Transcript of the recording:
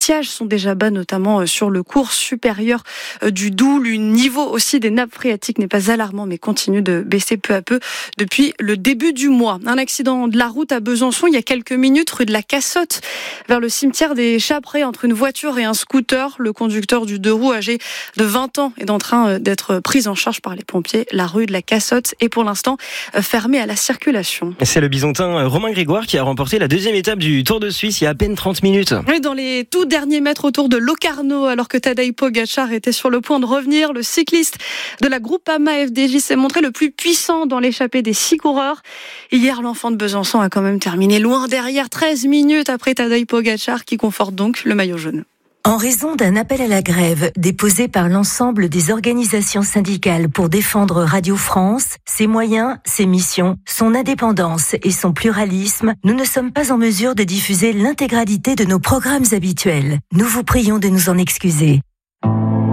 sillage sont déjà bas, notamment sur le cours supérieur du Doubs. Le niveau aussi des nappes phréatiques n'est pas alarmant, mais continue de baisser peu à peu depuis le début du mois. Un accident de la route à Besançon il y a quelques minutes, rue de la Cassotte, vers le cimetière des Chaprais, entre une voiture et un scooter. Le conducteur du 2 roues, âgé de 20 ans, est en train d'être pris en charge par les pompiers. La rue de la Cassotte est pour l'instant fermée à la circulation. C'est le Bisontin Romain Grégoire qui a remporté la deuxième étape du Tour de Suisse il y a à peine 30 minutes. Et dans les tout derniers mètres autour de Locarno, alors que Tadej Pogačar était sur le point de revenir, le cycliste de la Groupama FDJ s'est montré le plus puissant dans l'échappée des 6 coureurs. Hier, l'enfant de Besançon a quand même terminé loin derrière, 13 minutes après Tadej Pogačar, qui conforte donc le maillot jaune. En raison d'un appel à la grève déposé par l'ensemble des organisations syndicales pour défendre Radio France, ses moyens, ses missions, son indépendance et son pluralisme, nous ne sommes pas en mesure de diffuser l'intégralité de nos programmes habituels. Nous vous prions de nous en excuser.